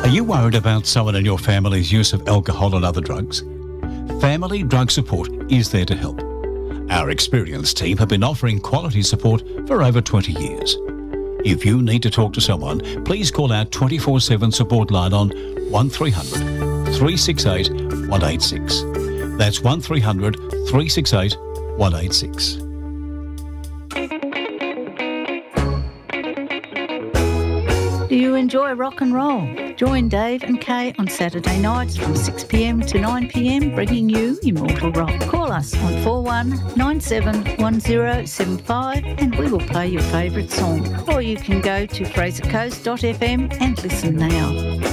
Are you worried about someone in your family's use of alcohol and other drugs? Family Drug Support is there to help. Our experienced team have been offering quality support for over 20 years. If you need to talk to someone, please call our 24/7 support line on 1300 368 186. That's 1300 368 186. Do you enjoy rock and roll? Join Dave and Kay on Saturday nights from 6 p.m. to 9 p.m, bringing you immortal rock. Call us on 41971075 and we will play your favourite song. Or you can go to frasercoast.fm and listen now.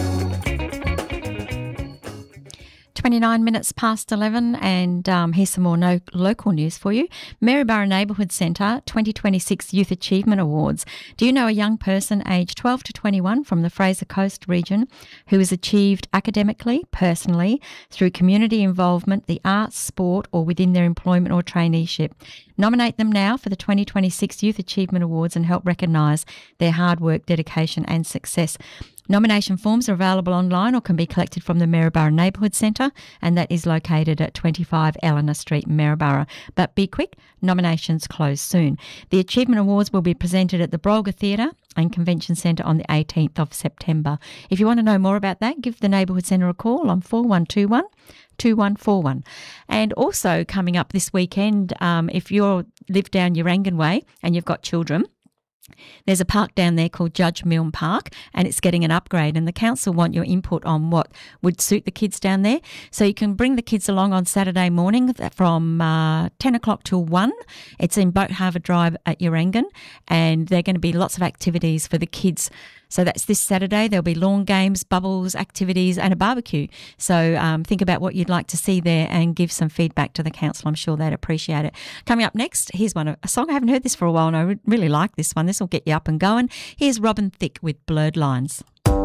29 minutes past 11 and here's some more local news for you. Maryborough Neighbourhood Centre 2026 Youth Achievement Awards. Do you know a young person aged 12 to 21 from the Fraser Coast region who has achieved academically, personally, through community involvement, the arts, sport or within their employment or traineeship? Nominate them now for the 2026 Youth Achievement Awards and help recognise their hard work, dedication and success. Nomination forms are available online or can be collected from the Maryborough Neighbourhood Centre, and that is located at 25 Eleanor Street, Maryborough. But be quick, nominations close soon. The Achievement Awards will be presented at the Brolga Theatre and Convention Centre on the 18th of September. If you want to know more about that, give the Neighbourhood Centre a call on 4121 2141. And also coming up this weekend, if you live down Urangan Way and you've got children, there's a park down there called Judge Milne Park and it's getting an upgrade, and the council want your input on what would suit the kids down there. So you can bring the kids along on Saturday morning from 10 o'clock till 1. It's in Boat Harbour Drive at Urangan, and there are going to be lots of activities for the kids. So that's this Saturday. There'll be lawn games, bubbles, activities and a barbecue. So think about what you'd like to see there and give some feedback to the council. I'm sure they'd appreciate it. Coming up next, here's a song. I haven't heard this for a while and I really like this one. This will get you up and going. Here's Robin Thicke with Blurred Lines.